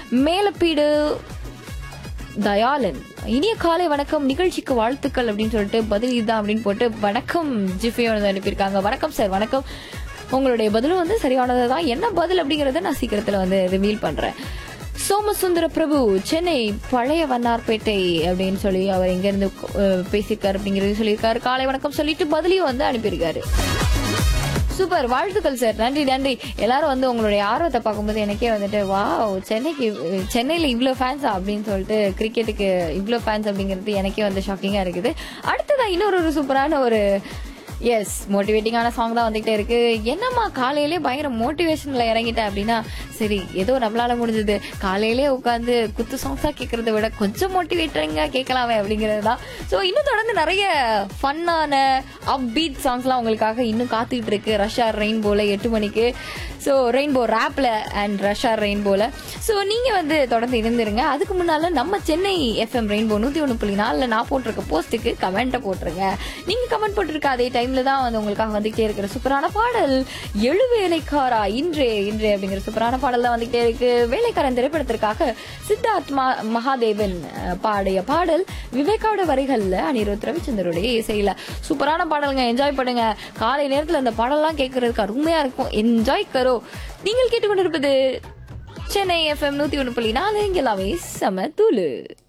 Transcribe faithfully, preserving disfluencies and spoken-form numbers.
மேலப்பீடு தயாளன் இனிய காலை வணக்கம், நிகழ்ச்சிக்கு வாழ்த்துக்கள் அப்படின்னு சொல்லிட்டு பதில் இதுதான் அப்படின்னு போட்டு வணக்கம் ஜிஃபியோட அனுப்பியிருக்காங்க. வணக்கம் சார், வணக்கம். உங்களுடைய பதிலும் வந்து சரியானது தான். என்ன பதில் அப்படிங்கறத நான் சீக்கிரத்துல வந்து ரிவீல் பண்றேன். சோமசுந்தர பிரபு, சென்னை பழைய வண்ணார்பேட்டை அப்படின்னு சொல்லி அவர் எங்க இருந்து பேசியிருக்காரு அப்படிங்கறது சொல்லியிருக்காரு. காலை வணக்கம் சொல்லிட்டு பதிலையும் வந்து அனுப்பியிருக்காரு. சூப்பர், வாழ்த்துக்கள் சார், நன்றி நன்றி. எல்லாரும் வந்து உங்களுடைய ஆர்வத்தை பார்க்கும்போது எனக்கே வந்துட்டு வா, சென்னைக்கு சென்னையில இவ்வளோ ஃபேன்ஸா அப்படின்னு சொல்லிட்டு, கிரிக்கெட்டுக்கு இவ்வளோ ஃபேன்ஸ் அப்படிங்கிறது எனக்கே வந்து ஷாக்கிங்கா இருக்குது. அடுத்ததான் இன்னொரு ஒரு சூப்பரான ஒரு எஸ் மோட்டிவேட்டிங்கான சாங் தான் வந்துகிட்டே இருக்கு. என்னம்மா காலையிலே பயங்கர மோட்டிவேஷன்ல இறங்கிட்டேன் அப்படின்னா, சரி ஏதோ நம்மளால முடிஞ்சது, காலையிலே உட்காந்து குத்து சாங்ஸா கேட்கறத விட கொஞ்சம் மோட்டிவேட்டிங்கா கேட்கலாமே அப்படிங்கிறது தான். ஸோ இன்னும் தொடர்ந்து நிறைய ஃபன்னான அப் பீட் சாங்ஸ்லாம் உங்களுக்காக இன்னும் காத்துக்கிட்டு இருக்கு. ரஷ்ஆர் ரெயின்போல எட்டு மணிக்கு. So rainbow ரேப்ல and ரஷ்ஆர் ரெயின்போல. ஸோ நீங்க வந்து தொடர்ந்து இருந்துருங்க. அதுக்கு முன்னால நம்ம சென்னை எஃப்எம் ரெயின்போ நூத்தி ஒன்று புள்ளி நாலுல நான் போட்டிருக்க போஸ்ட்டுக்கு கமெண்ட்டை போட்டுருங்க. நீங்க கமெண்ட் போட்டிருக்க அதே டைம்ல தான் வந்து உங்களுக்காக வந்துகிட்டே இருக்கிற சூப்பரான பாடல் எழு வேலைக்காரா இன்றே இன்றே அப்படிங்கிற சூப்பரான பாடல் தான் வந்துகிட்டே இருக்கு. வேலைக்காரன் திரைப்படத்திற்காக சித்தார்த் மகாதேவன் பாடிய பாடல் விவேகாவோட வரிகள்ல அனிருத் ரவிச்சந்திரோடைய இசையில சூப்பரான பாடலுங்க. என்ஜாய் பண்ணுங்க. காலை நேரத்துல அந்த பாடல்லாம் கேட்கறதுக்கு அருமையா இருக்கும். என்ஜாய் கரோ. நீங்கள் கேட்டுக்கொண்டிருப்பது சென்னை எஃப்எம் நூத்தி ஒன்று புள்ளி நாலு. இங்க எல்லாமே செம தூளு.